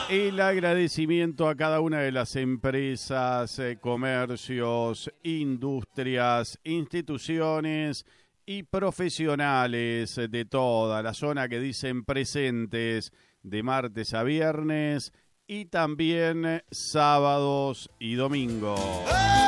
El agradecimiento a cada una de las empresas, comercios, industrias, instituciones y profesionales de toda la zona que dicen presentes de martes a viernes y también sábados y domingos.